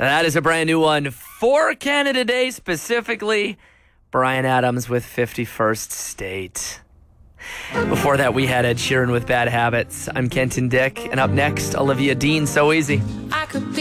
That is a brand new one for Canada Day specifically. Bryan Adams with 51st State. Before that, we had Ed Sheeran with Bad Habits. I'm Kenton Dick, and up next, Olivia Dean, So Easy. I could be